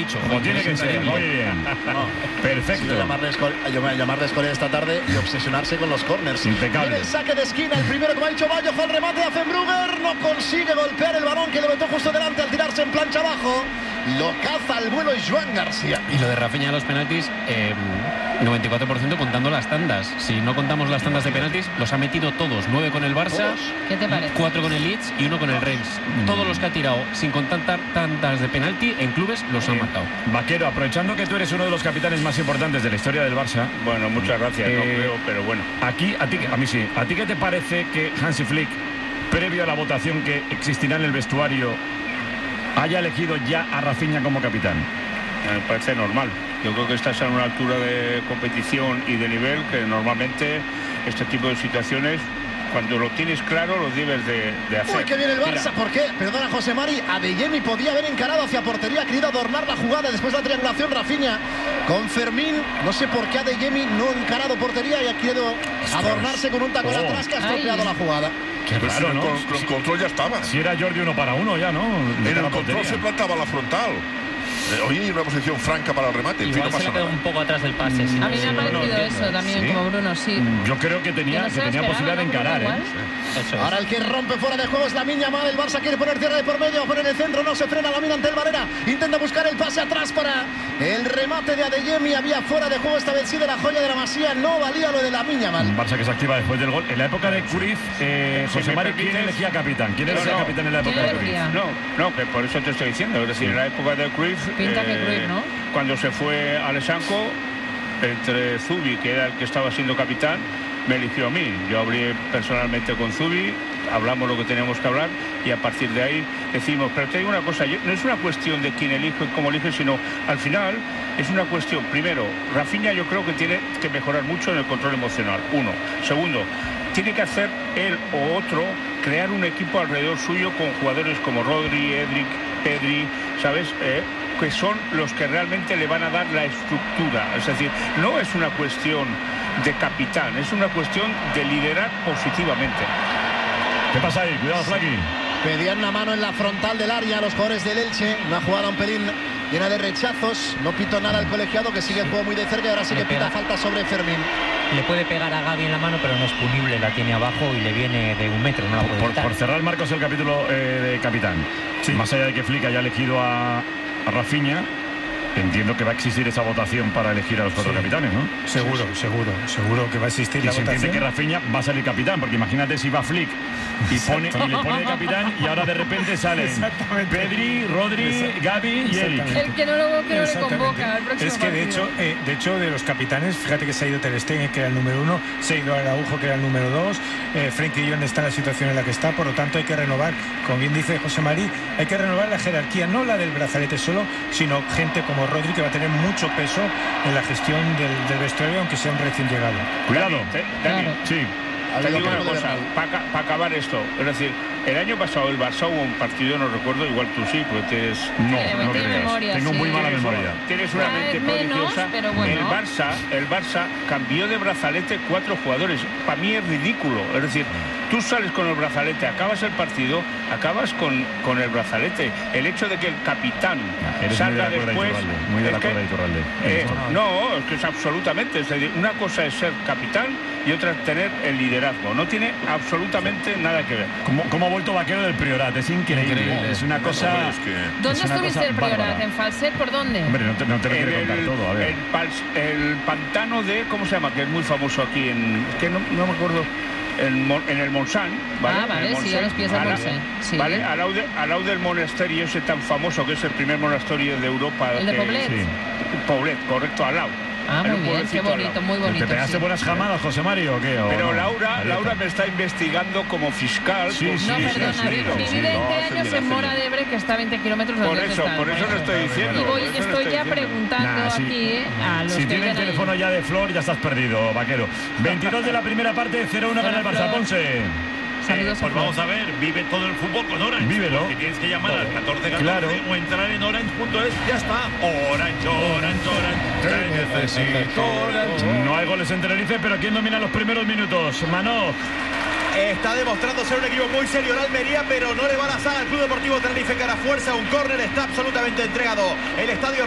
dicho. Como tiene que ser, muy bien. Perfecto. Yo voy a llamarle escoria esta tarde y obsesionarse con los corners. Impecable. Viene el saque de esquina, el primero, como ha dicho Bayo, fue el remate de Affenbrugger, no consigue golpear el balón que le metió justo delante al tirarse en plancha abajo. Lo caza al vuelo Joan García. Y lo de Rafinha a los penaltis, 94% contando las tandas. Si no contamos las tandas de penaltis, los ha metido todos. 9 con el Barça, ¿Qué te parece? 4 con el Leeds y 1 con el Reims. Todos los que ha tirado sin contar tandas de penalti en clubes los han marcado. Vaquero, aprovechando que tú eres uno de los capitanes más importantes de la historia del Barça. Bueno, muchas gracias, no creo, pero bueno. Aquí, a mí sí. ¿A ti qué te parece que Hansi Flick, previo a la votación que existirá en el vestuario, haya elegido ya a Rafinha como capitán? Me parece normal. Yo creo que estás a una altura de competición y de nivel que normalmente este tipo de situaciones, cuando lo tienes claro, lo debes de hacer. Uy, que viene el Barça. ¿Por qué? Perdona, José Mari. Adeyemi podía haber encarado hacia portería, ha querido adornar la jugada después de la triangulación. Rafinha con Fermín. No sé por qué Adeyemi no ha encarado portería y ha querido adornarse con un tacón atrás que ha estropeado la jugada. Qué raro, ¿no? El control ya estaba. Si era Jordi 1 para 1 ya, ¿no? En el control se plantaba la frontal. Hoy hay una posición franca para el remate. En fin, no Igual se le pasa quedó nada. un poco atrás del pase. A mí me ha parecido eso también, ¿Sí? como Bruno, sí. Yo creo que tenía posibilidad de encarar, ¿eh? Eso es. Ahora el que rompe fuera de juego es Lamine Yamal. El Barça quiere poner tierra de por medio, poner el centro, no se frena Lamine ante el Varela. Intenta buscar el pase atrás para el remate de Adeyemi. Había fuera de juego esta vez sí de la joya de la Masía. No valía lo de Lamine Yamal. Un Barça que se activa después del gol. En la época de Cruyff, José Mari, ¿quién elegía capitán? ¿Quién elegía capitán en la época de Cruyff? No, que por eso te estoy diciendo. Es decir, en la época de Cruyff, Pinta que Cruyff, ¿no? cuando se fue Alexandro, entre Zubi, que era el que estaba siendo capitán, me eligió a mí. Yo hablé personalmente con Zubi, hablamos lo que teníamos que hablar y a partir de ahí decimos, pero te digo una cosa, no es una cuestión de quién elige y cómo elige, sino al final es una cuestión, primero, Rafinha yo creo que tiene que mejorar mucho en el control emocional, uno. Segundo, tiene que hacer él o otro crear un equipo alrededor suyo con jugadores como Rodri, Edric, Pedri, ¿sabes? Que son los que realmente le van a dar la estructura. Es decir, no es una cuestión de capitán, es una cuestión de liderar positivamente. ¿Qué pasa ahí? Cuidado, Flaqui. Pedían una mano en la frontal del área los jugadores del Elche. Una jugada un pelín llena de rechazos. No pitó nada el colegiado, que sigue el juego muy de cerca y ahora sí que pita falta sobre Fermín. Le puede pegar a Gavi en la mano, pero no es punible, la tiene abajo y le viene de 1 metro, no la puede quitar. Por cerrar, Marcos, el capítulo de capitán. Sí. Más allá de que Flick haya elegido a Rafinha, entiendo que va a existir esa votación para elegir a los 4 capitanes, ¿no? Seguro que va a existir la se votación. entiende que Rafinha va a salir capitán, porque imagínate si va Flick y le pone de capitán y ahora de repente salen Pedri, Rodri, Gavi y Eric. El que no lo le convoca al próximo Es que de hecho de los capitanes, fíjate que se ha ido Ter Stegen, que era el número 1, se ha ido Araujo, que era el número 2, Frenkie de Jong está en la situación en la que está, por lo tanto hay que renovar, como bien dice José Mari, hay que renovar la jerarquía, no la del brazalete solo, sino gente como Rodri, que va a tener mucho peso en la gestión del vestuario, aunque sea un recién llegado. Cuidado. Dani, sí. Te digo una cosa, para acabar esto, es decir, el año pasado el Barça hubo un partido, no recuerdo, igual tú sí, porque tienes... No creas. Tengo muy mala memoria. Tienes una mente prodigiosa. Pero bueno. El Barça cambió de brazalete 4 jugadores. Para mí es ridículo. Es decir, tú sales con el brazalete, acabas el partido, acabas con el brazalete. El hecho de que el capitán salga después... Muy de la cuerda de Iturralde. No, es que es absolutamente... Es decir, una cosa es ser capitán y otra es tener el liderazgo. No tiene absolutamente nada que ver. ¿Cómo ha vuelto Vaquero del Priorat? Es increíble. Es una cosa... ¿Dónde estuviste el Priorat? ¿En Falset? ¿Por dónde? Hombre, no te lo quiero contar todo, a ver. El pantano de... ¿Cómo se llama? Que es muy famoso aquí en... que no me acuerdo... En el Montsant, ¿vale? Ah, vale, sí, a los pies del Montsant. Sí. ¿Vale? Al lado del monasterio ese tan famoso, que es el primer monasterio de Europa. ¿El de Poblet? Sí. Poblet, correcto, al lado. Ah, muy bien, qué bonito, muy bonito. ¿Te pegaste buenas jamadas, José Mario, o qué? Pero Laura me está investigando como fiscal. Sí, no, perdona, viví 20 años en Mora de Ebre, que está a 20 kilómetros de Por eso lo estoy diciendo. Y estoy ya preguntando aquí a los si que tiene el teléfono ya de Flor, ya estás perdido, Vaquero. 22 de la primera parte, 0-1 gana el Barça. Ponce. Pues vamos a ver, vive todo el fútbol con Orange. Vívelo. Porque tienes que llamar al 1414 Claro. o entrar en orange.es. Ya está. Orange. Te necesito, Orange. No hay goles en Tenerife, pero ¿quién domina los primeros minutos? Manó. Está demostrando ser un equipo muy serio el Almería, pero no le va a la sala al Club Deportivo Tenerife, que a la fuerza un córner está absolutamente entregado. El estadio